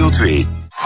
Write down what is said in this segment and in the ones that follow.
Radio 2.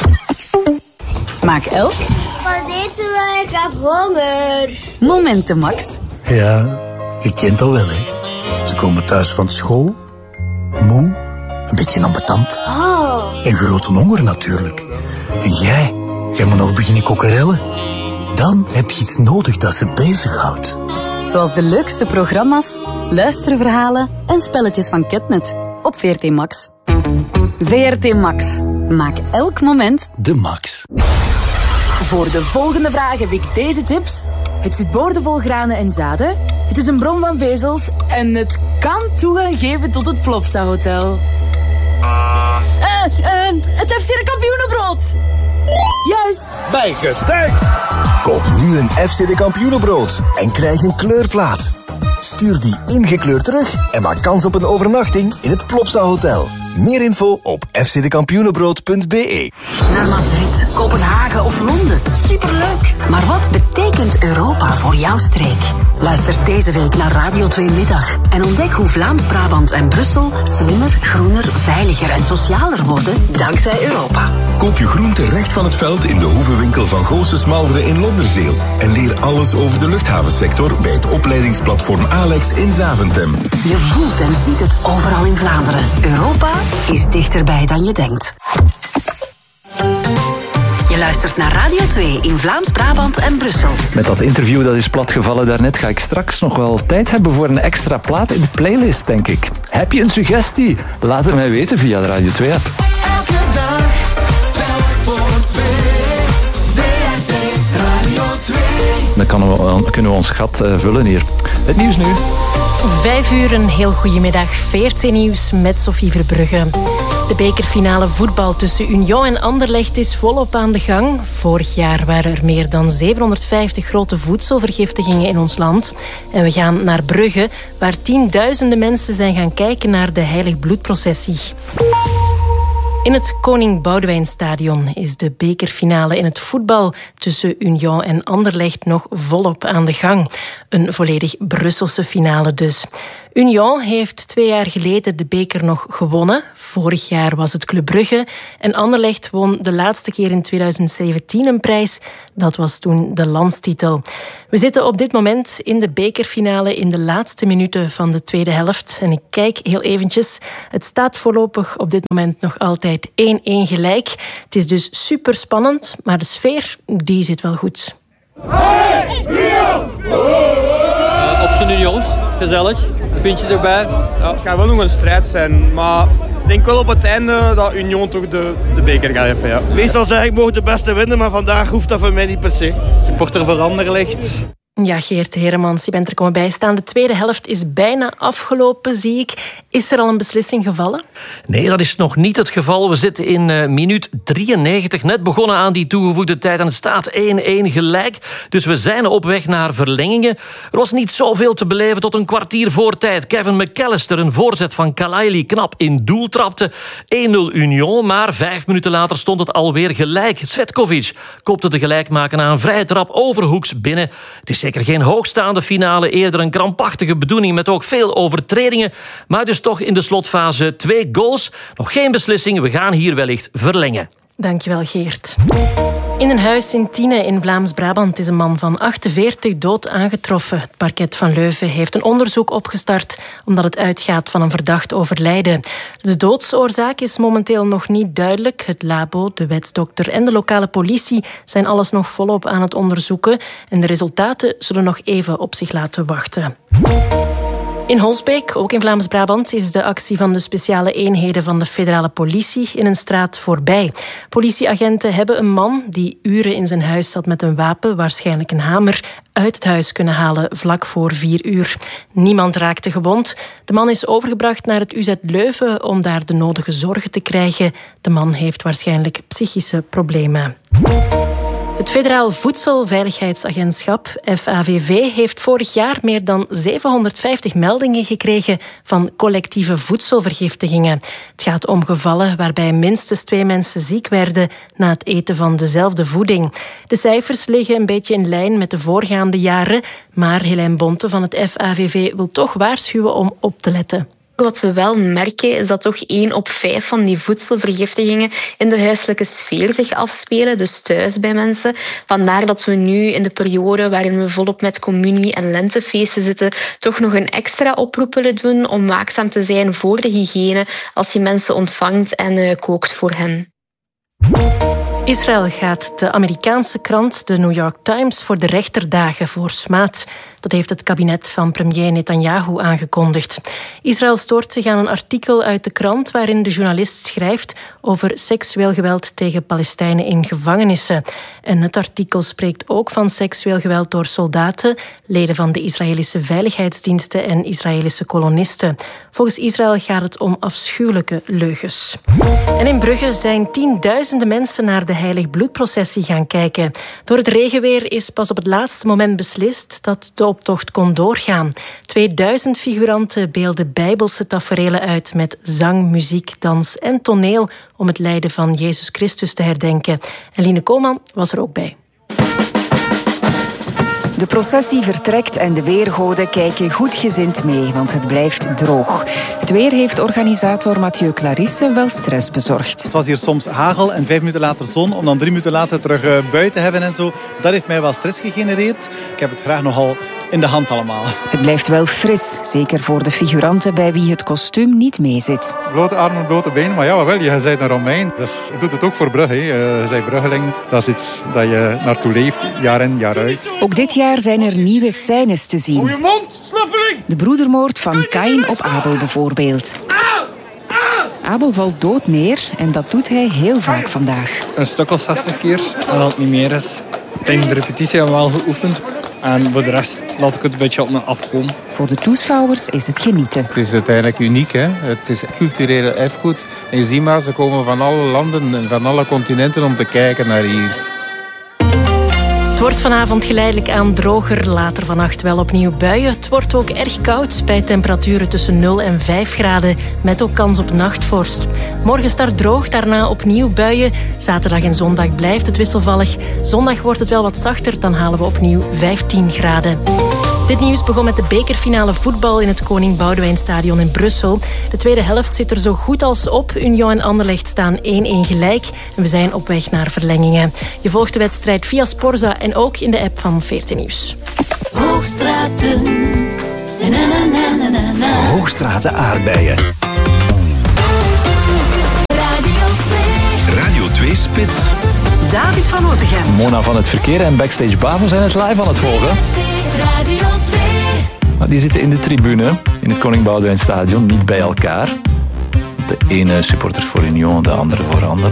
Maak elk Wat eten we? Ik heb honger. momenten, Max. Ja, je kent al wel, hè. Ze komen thuis van school, moe, een beetje ambetant. Oh. En grote honger natuurlijk. En jij moet nog beginnen kokkerellen. Dan heb je iets nodig dat ze bezighoudt. Zoals de leukste programma's, luisterverhalen en spelletjes van Ketnet op VRT Max. VRT Max. Maak elk moment De Max. Voor de volgende vraag heb ik deze tips. Het zit boordevol granen en zaden. Het is een bron van vezels. En het kan toegang geven tot het Plopsa Hotel. Het FC de Kampioenenbrood. Juist. Bijgetuigd. Koop nu een FC de Kampioenenbrood en krijg een kleurplaat. Stuur die ingekleurd terug en maak kans op een overnachting in het Plopsa Hotel. Meer info op fcdekampioenenbrood.be. Naar Madrid, Kopenhagen of Londen. Superleuk. Maar wat betekent Europa voor jouw streek? Luister deze week naar Radio 2 Middag en ontdek hoe Vlaams-Brabant en Brussel slimmer, groener, veiliger en socialer worden dankzij Europa. Koop je groente recht van het veld in de hoevenwinkel van Goossens Malderen in Londerzeel. En leer alles over de luchthavensector bij het opleidingsplatform Alex in Zaventem. Je voelt en ziet het overal in Vlaanderen. Europa is dichterbij dan je denkt. Je luistert naar Radio 2 in Vlaams-Brabant en Brussel. Met dat interview dat is platgevallen daarnet ga ik straks nog wel tijd hebben voor een extra plaat in de playlist, denk ik. Heb je een suggestie? Laat het mij weten via de Radio 2-app. Elke dag, telk voor twee. VRT Radio 2. Dan kunnen we ons gat vullen hier. Het nieuws nu. 5 uur, een heel goede middag. VRT Nieuws met Sophie Verbrugge. De bekerfinale voetbal tussen Union en Anderlecht is volop aan de gang. Vorig jaar waren er meer dan 750 grote voedselvergiftigingen in ons land. En we gaan naar Brugge, waar tienduizenden mensen zijn gaan kijken naar de Heilig Bloedprocessie. In het Koning Boudewijnstadion is de bekerfinale in het voetbal tussen Union en Anderlecht nog volop aan de gang. Een volledig Brusselse finale dus. Union heeft 2 jaar geleden de beker nog gewonnen. Vorig jaar was het Club Brugge. En Anderlecht won de laatste keer in 2017 een prijs. Dat was toen de landstitel. We zitten op dit moment in de bekerfinale in de laatste minuten van de tweede helft. En ik kijk heel eventjes. Het staat voorlopig op dit moment nog altijd 1-1 gelijk. Het is dus super spannend, maar de sfeer die zit wel goed. Op zijn Unions, gezellig. Puntje erbij. Ja, het gaat wel nog een strijd zijn, maar ik denk wel op het einde dat Union toch de beker gaat even. Ja. Meestal zeg ik mogen de beste winnen, maar vandaag hoeft dat voor mij niet per se. Supporter voor Anderlecht. Ja, Geert Heremans, je bent er komen bijstaan. De tweede helft is bijna afgelopen, zie ik. Is er al een beslissing gevallen? Nee, dat is nog niet het geval. We zitten in minuut 93. Net begonnen aan die toegevoegde tijd en het staat 1-1 gelijk. Dus we zijn op weg naar verlengingen. Er was niet zoveel te beleven tot een kwartier voor tijd. Kevin McAllister, een voorzet van Kalaili, knap in doel trapte. 1-0 Union, maar 5 minuten later stond het alweer gelijk. Svetkovic kopte de gelijkmaker na een vrije trap overhoeks binnen. Het is zeker geen hoogstaande finale, eerder een krampachtige bedoeling met ook veel overtredingen. Maar dus toch in de slotfase 2 goals. Nog geen beslissing, we gaan hier wellicht verlengen. Dankjewel, Geert. In een huis in Tiene in Vlaams-Brabant is een man van 48 dood aangetroffen. Het parket van Leuven heeft een onderzoek opgestart omdat het uitgaat van een verdacht overlijden. De doodsoorzaak is momenteel nog niet duidelijk. Het labo, de wetsdokter en de lokale politie zijn alles nog volop aan het onderzoeken. En de resultaten zullen nog even op zich laten wachten. In Holsbeek, ook in Vlaams-Brabant, is de actie van de speciale eenheden van de federale politie in een straat voorbij. Politieagenten hebben een man die uren in zijn huis zat met een wapen, waarschijnlijk een hamer, uit het huis kunnen halen vlak voor 4 uur. Niemand raakte gewond. De man is overgebracht naar het UZ Leuven om daar de nodige zorgen te krijgen. De man heeft waarschijnlijk psychische problemen. Het Federaal Voedselveiligheidsagentschap, FAVV, heeft vorig jaar meer dan 750 meldingen gekregen van collectieve voedselvergiftigingen. Het gaat om gevallen waarbij minstens 2 mensen ziek werden na het eten van dezelfde voeding. De cijfers liggen een beetje in lijn met de voorgaande jaren, maar Helijn Bonte van het FAVV wil toch waarschuwen om op te letten. Wat we wel merken is dat toch 1 op 5 van die voedselvergiftigingen in de huiselijke sfeer zich afspelen, dus thuis bij mensen. Vandaar dat we nu in de periode waarin we volop met communie- en lentefeesten zitten, toch nog een extra oproep willen doen om waakzaam te zijn voor de hygiëne als je mensen ontvangt en kookt voor hen. Israël gaat de Amerikaanse krant The New York Times voor de rechter dagen voor smaad. Dat heeft het kabinet van premier Netanyahu aangekondigd. Israël stoort zich aan een artikel uit de krant waarin de journalist schrijft over seksueel geweld tegen Palestijnen in gevangenissen. En het artikel spreekt ook van seksueel geweld door soldaten, leden van de Israëlische veiligheidsdiensten en Israëlische kolonisten. Volgens Israël gaat het om afschuwelijke leugens. En in Brugge zijn tienduizenden mensen naar de Heilig-Bloedprocessie gaan kijken. Door het regenweer is pas op het laatste moment beslist dat de optocht kon doorgaan. 2000 figuranten beelden bijbelse taferelen uit met zang, muziek, dans en toneel om het lijden van Jezus Christus te herdenken. En Line Koolman was er ook bij. De processie vertrekt en de weergoden kijken goedgezind mee, want het blijft droog. Het weer heeft organisator Mathieu Clarisse wel stress bezorgd. Het was hier soms hagel en 5 minuten later zon, om dan 3 minuten later terug buiten te hebben en zo. Dat heeft mij wel stress gegenereerd. Ik heb het graag nogal in de hand allemaal. Het blijft wel fris, zeker voor de figuranten bij wie het kostuum niet meezit. Blote armen, blote benen, maar ja, wel, je bent een Romein. Dus je doet het ook voor Brugge. Je bent Bruggeling. Dat is iets dat je naartoe leeft, jaar in, jaar uit. Ook dit jaar zijn er nieuwe scènes te zien. Goeie mond, slappeling! De broedermoord van Kain op Abel bijvoorbeeld. Abel valt dood neer en dat doet hij heel vaak vandaag. Een stuk of 60 keer, en als het niet meer is. Tijdens de repetitie hebben we wel geoefend. En voor de rest laat ik het een beetje op me afkomen. Voor de toeschouwers is het genieten. Het is uiteindelijk uniek, hè? Het is culturele erfgoed. En je ziet maar, ze komen van alle landen en van alle continenten om te kijken naar hier. Het wordt vanavond geleidelijk aan droger, later vannacht wel opnieuw buien. Het wordt ook erg koud bij temperaturen tussen 0 en 5 graden, met ook kans op nachtvorst. Morgen start droog, daarna opnieuw buien. Zaterdag en zondag blijft het wisselvallig. Zondag wordt het wel wat zachter, dan halen we opnieuw 15 graden. Dit nieuws begon met de bekerfinale voetbal in het Koning Boudewijnstadion in Brussel. De tweede helft zit er zo goed als op. Union en Anderlecht staan 1-1 gelijk. En we zijn op weg naar verlengingen. Je volgt de wedstrijd via Sporza en ook in de app van 14 Nieuws. Hoogstraten. Hoogstraten aardbeien. Radio 2 Spits. David van Otegem. Mona van het verkeer en Backstage Bavo zijn het live aan het volgen. Radio 2. Maar die zitten in de tribune, in het Koning Boudewijnstadion, niet bij elkaar. De ene supporter voor Union, de andere voor Anderlecht.